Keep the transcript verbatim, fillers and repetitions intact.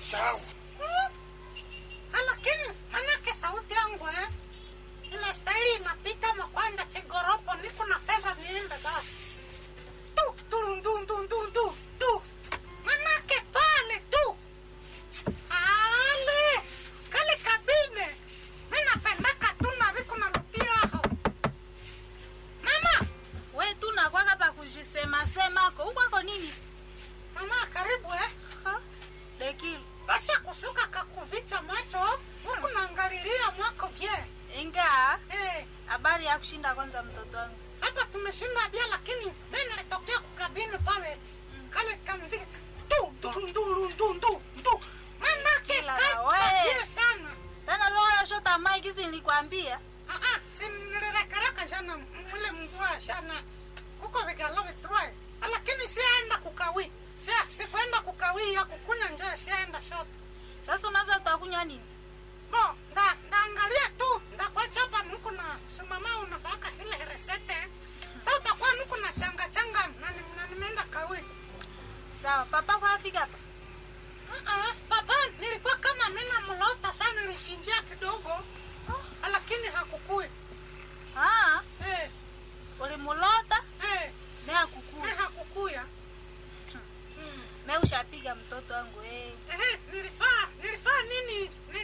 Sawa. Lakini manake sauti yangu eh inastahili inapita makwanja chigoropo niko napenda niimbe basi. Tu tu tu tu tu tu tu. Manake pale tu. Ale kale kabine. Mimi napendaka tu na viko na rutia hapo. Mama, wewe tu na kwaka pa kujisema sema ko uko nini? Mama karibu eh. Ha? Dekil. Basi kusuka kakuvicha macho, huku naangalilia mwako bie. Inga, eh, habari ya kushinda kwanza mtoto wangu. Hapa tumeshinda bia lakini mimi nilitokea kukabini pale. Mm. Kale kamziki tu tu tu tu tu tu tu. Manake kai sana. Tena roho ya shota mai kizi nilikwambia. Ah ah, si nilirekaraka jana mule mvua jana. Kuko vigalowe troe. Lakini sienda kukawi. Sia sikwenda kukawia kukunya njoo sienda shop. Sasa unaanza utakunywa nini? Bo, nda ndaangalia tu, ndakwacha hapa nuko na sumama unafaka ile resete. Sasa utakuwa nuko na changa changa na nimeenda kawi. Sawa, papa kwa afika hapa. Ah ah, papa nilikuwa kama mimi na mlota sana nilishinjia kidogo. Oh, lakini hakukui. Ah, eh. Ulimulota? Eh, na hakukui. Na hakukuya. Mimi ushapiga mtoto wangu eh.